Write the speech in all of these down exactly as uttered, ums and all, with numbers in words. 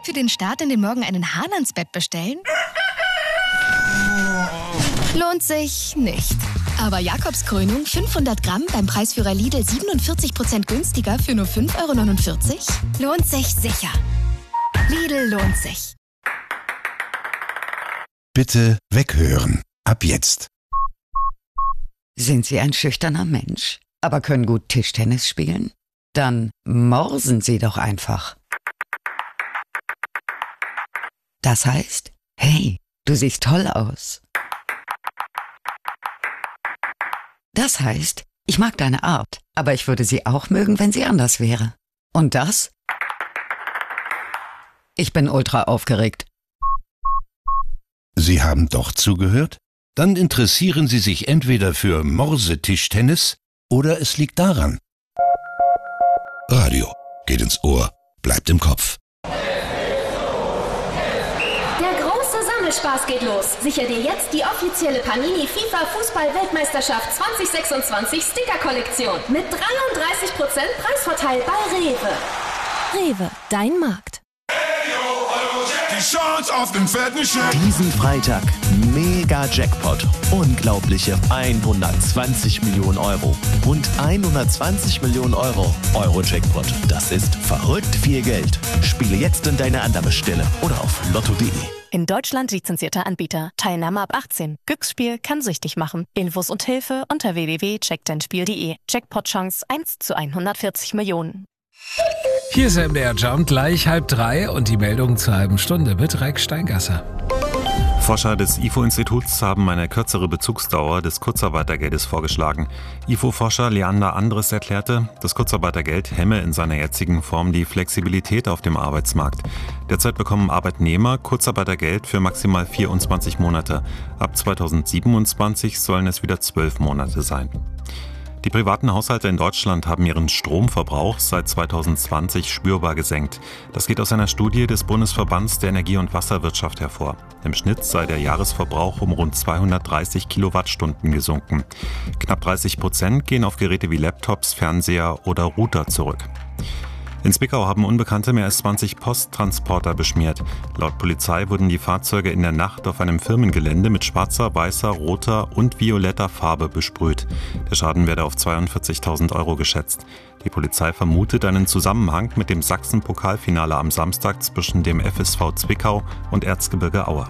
Für den Start in den Morgen einen Hahn ans Bett bestellen? Lohnt sich nicht. Aber Jakobs Krönung fünfhundert Gramm beim Preisführer Lidl siebenundvierzig Prozent günstiger für nur fünf Euro neunundvierzig? Lohnt sich sicher. Lidl lohnt sich. Bitte weghören. Ab jetzt. Sind Sie ein schüchterner Mensch, aber können gut Tischtennis spielen? Dann morsen Sie doch einfach. Das heißt, hey, du siehst toll aus. Das heißt, ich mag deine Art, aber ich würde sie auch mögen, wenn sie anders wäre. Und das? Ich bin ultra aufgeregt. Sie haben doch zugehört? Dann interessieren Sie sich entweder für Morsetischtennis oder es liegt daran. Radio geht ins Ohr, bleibt im Kopf. Spaß geht los. Sicher dir jetzt die offizielle Panini FIFA Fußball-Weltmeisterschaft zwanzig sechsundzwanzig Sticker-Kollektion mit dreiunddreißig Prozent Preisvorteil bei Rewe. Rewe, dein Markt. Die Chance auf den fetten Scheck. Diesen Freitag mega Jackpot. Unglaubliche hundertzwanzig Millionen Euro. Rund hundertzwanzig Millionen Euro. Euro-Jackpot. Das ist verrückt viel Geld. Spiele jetzt in deine Annahmestelle oder auf lotto punkt de. In Deutschland lizenzierter Anbieter. Teilnahme ab achtzehn. Glücksspiel kann süchtig machen. Infos und Hilfe unter w w w punkt check dein spiel punkt de. Jackpot-Chance eins zu hundertvierzig Millionen. Hier ist der M D R Jump, gleich halb drei und die Meldung zur halben Stunde mit Rex Steingasser. Forscher des I F O-Instituts haben eine kürzere Bezugsdauer des Kurzarbeitergeldes vorgeschlagen. I F O-Forscher Leander Andres erklärte, das Kurzarbeitergeld hemme in seiner jetzigen Form die Flexibilität auf dem Arbeitsmarkt. Derzeit bekommen Arbeitnehmer Kurzarbeitergeld für maximal vierundzwanzig Monate. Ab zweitausendsiebenundzwanzig sollen es wieder zwölf Monate sein. Die privaten Haushalte in Deutschland haben ihren Stromverbrauch seit zweitausendzwanzig spürbar gesenkt. Das geht aus einer Studie des Bundesverbands der Energie- und Wasserwirtschaft hervor. Im Schnitt sei der Jahresverbrauch um rund zweihundertdreißig Kilowattstunden gesunken. Knapp dreißig Prozent gehen auf Geräte wie Laptops, Fernseher oder Router zurück. In Zwickau haben Unbekannte mehr als zwanzig Posttransporter beschmiert. Laut Polizei wurden die Fahrzeuge in der Nacht auf einem Firmengelände mit schwarzer, weißer, roter und violetter Farbe besprüht. Der Schaden werde auf zweiundvierzigtausend Euro geschätzt. Die Polizei vermutet einen Zusammenhang mit dem Sachsen-Pokalfinale am Samstag zwischen dem F S V Zwickau und Erzgebirge Aue.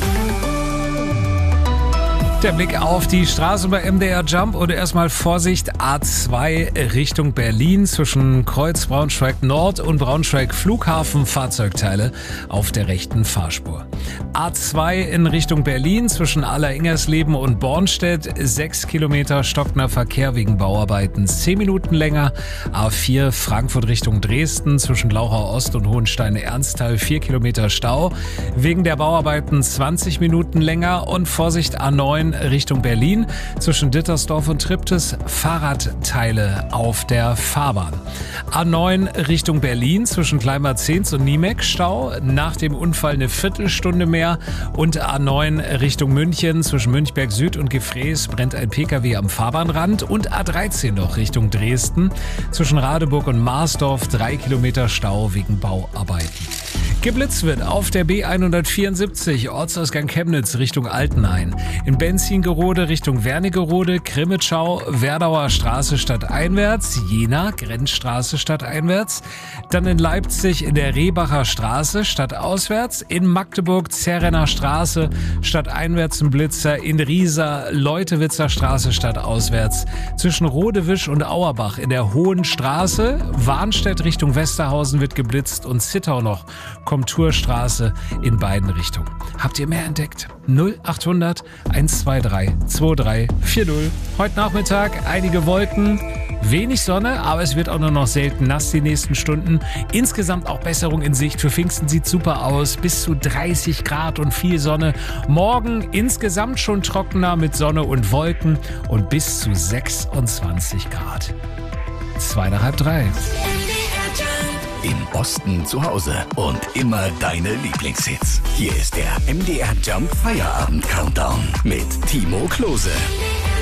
Der Blick auf die Straße bei M D R Jump und erstmal Vorsicht, A zwei Richtung Berlin zwischen Kreuz Braunschweig Nord und Braunschweig Flughafen, Fahrzeugteile auf der rechten Fahrspur. A zwei in Richtung Berlin zwischen Aller-Ingersleben und Bornstedt, sechs Kilometer stockender Verkehr wegen Bauarbeiten, zehn Minuten länger. A vier Frankfurt Richtung Dresden zwischen Lauchau Ost und Hohenstein-Ernsthal, vier Kilometer Stau wegen der Bauarbeiten, zwanzig Minuten länger. Und Vorsicht, A neun Richtung Berlin zwischen Dittersdorf und Triptis, Fahrradteile auf der Fahrbahn. A neun Richtung Berlin zwischen Kleinbad-Zehns und Niemek, Stau, nach dem Unfall eine Viertelstunde mehr. Und A neun Richtung München zwischen Münchberg Süd und Gefrees brennt ein Pkw am Fahrbahnrand. Und A dreizehn noch Richtung Dresden zwischen Radeburg und Marsdorf, drei Kilometer Stau wegen Bauarbeiten. Geblitzt wird auf der B hundertvierundsiebzig, Ortsausgang Chemnitz Richtung Altenhain. In Benzingerode Richtung Wernigerode, Krimitschau, Werdauer Straße stadteinwärts, Jena, Grenzstraße stadteinwärts. Dann in Leipzig in der Rehbacher Straße stadtauswärts. In Magdeburg Zerrenner Straße stadteinwärts ein Blitzer. In Riesa Leutewitzer Straße stadtauswärts. Zwischen Rodewisch und Auerbach in der Hohen Straße. Warnstedt Richtung Westerhausen wird geblitzt und Zittau noch. Komturstraße in beiden Richtungen. Habt ihr mehr entdeckt? null achthundert hundertzweiundzwanzig drei vier null. Heute Nachmittag einige Wolken, wenig Sonne, aber es wird auch nur noch selten nass die nächsten Stunden. Insgesamt auch Besserung in Sicht. Für Pfingsten sieht super aus. Bis zu dreißig Grad und viel Sonne. Morgen insgesamt schon trockener mit Sonne und Wolken und bis zu sechsundzwanzig Grad. Zwei nach halb drei. Im Osten zu Hause und immer deine Lieblingshits. Hier ist der M D R Jump Feierabend Countdown mit Timo Klose.